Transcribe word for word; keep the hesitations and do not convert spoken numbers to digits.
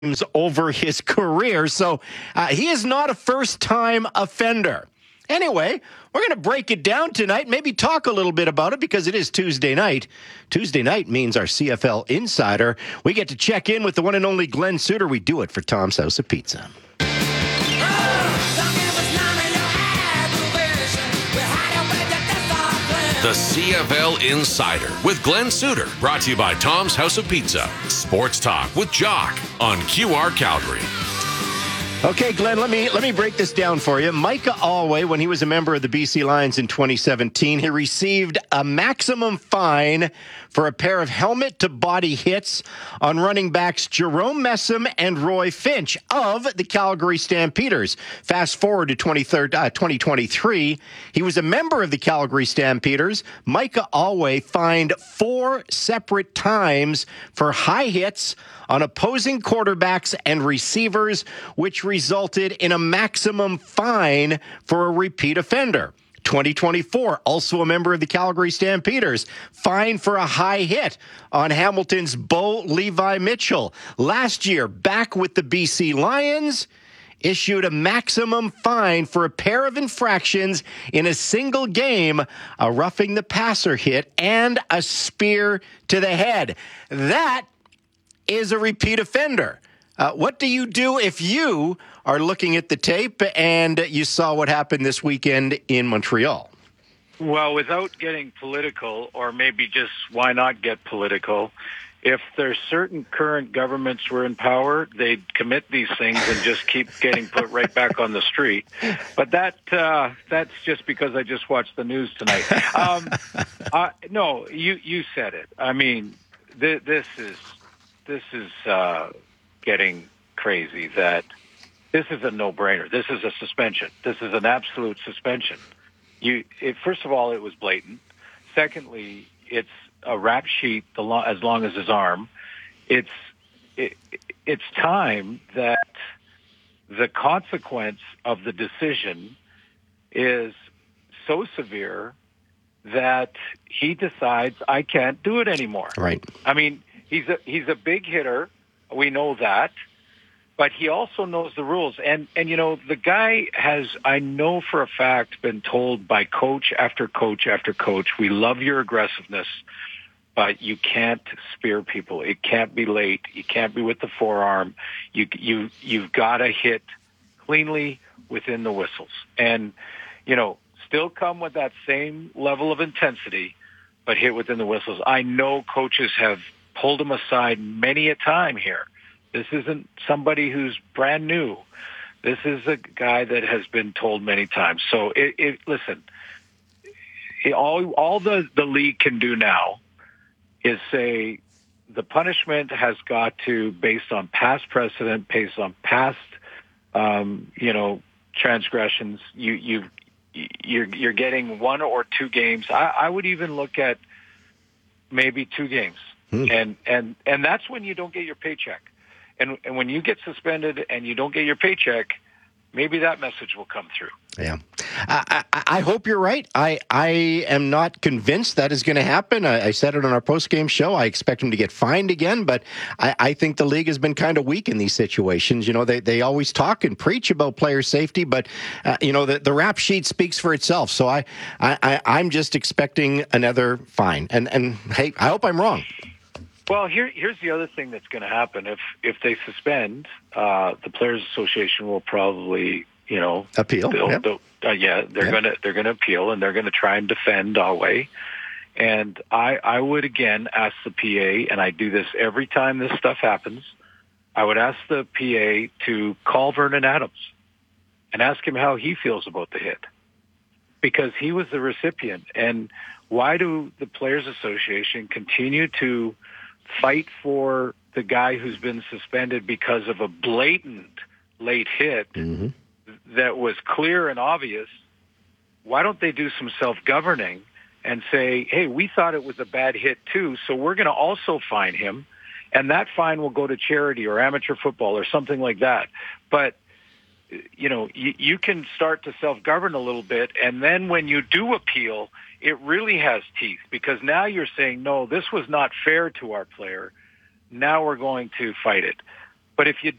over his career, so uh, he is not a first-time offender. Anyway, we're going to break it down tonight, maybe talk a little bit about it because it is Tuesday night. Tuesday night means our C F L Insider. We get to check in with the one and only Glenn Suter. We do it for Tom's House of Pizza. The C F L Insider with Glenn Suter, brought to you by Tom's House of Pizza. Sports Talk with Jock on Q R Calgary. Okay, Glenn, let me let me break this down for you. Micah Alway, when he was a member of the B C Lions in twenty seventeen, he received a maximum fine for a pair of helmet-to-body hits on running backs Jerome Messam and Roy Finch of the Calgary Stampeders. Fast forward to twenty twenty-three, he was a member of the Calgary Stampeders. Micah Alway fined four separate times for high hits on opposing quarterbacks and receivers, which resulted in a maximum fine for a repeat offender. twenty twenty-four, also a member of the Calgary Stampeders, fined for a high hit on Hamilton's Bo Levi Mitchell. Last year, back with the B C Lions, issued a maximum fine for a pair of infractions in a single game, a roughing the passer hit and a spear to the head. That is a repeat offender. Uh, what do you do if you are looking at the tape and you saw what happened this weekend in Montreal? Well, without getting political, or maybe just why not get political, if there's certain current governments were in power, they'd commit these things and just keep getting put right back on the street. But that uh, that's just because I just watched the news tonight. Um, uh, no, you you said it. I mean, th- this is this is uh, getting crazy. That this is a no-brainer. This is a suspension. This is an absolute suspension. You, it, first of all, it was blatant. Secondly, it's a rap sheet the lo- as long as his arm. It's it, it's time that the consequence of the decision is so severe that he decides I can't do it anymore. Right. I mean, he's a he's a big hitter. We know that. But he also knows the rules. And, and, you know, the guy has, I know for a fact, been told by coach after coach after coach, we love your aggressiveness, but you can't spear people. It can't be late. You can't be with the forearm. You, you, you've got to hit cleanly within the whistles. And, you know, still come with that same level of intensity, but hit within the whistles. I know coaches have pulled him aside many a time here. This isn't somebody who's brand new. This is a guy that has been told many times. So, it, it, listen, it, all all the, the league can do now is say the punishment has got to, based on past precedent, based on past, um, you know, transgressions. You you you're you're getting one or two games. I, I would even look at maybe two games, hmm. and and and that's when you don't get your paycheck. And, and when you get suspended and you don't get your paycheck, maybe that message will come through. Yeah. I, I, I hope you're right. I, I am not convinced that is going to happen. I, I said it on our post-game show. I expect him to get fined again, but I, I think the league has been kind of weak in these situations. You know, they, they always talk and preach about player safety, but, uh, you know, the, the rap sheet speaks for itself. So I, I, I, I'm just expecting another fine. And, and hey, I hope I'm wrong. Well, here, here's the other thing that's going to happen. If if they suspend, uh, the Players Association will probably, you know, appeal. Yep. Uh, yeah, they're yep. gonna they're gonna appeal, and they're gonna try and defend Alway. And I I would again ask the P A, and I do this every time this stuff happens. I would ask the P A to call Vernon Adams and ask him how he feels about the hit, because he was the recipient. And why do the Players Association continue to fight for the guy who's been suspended because of a blatant late hit mm-hmm. that was clear and obvious? Why don't they do some self-governing and say, hey, we thought it was a bad hit too, so we're going to also fine him, and that fine will go to charity or amateur football or something like that. But, you know, you, you can start to self-govern a little bit, and then when you do appeal, it really has teeth, because now you're saying, no, this was not fair to our player. Now we're going to fight it. But if you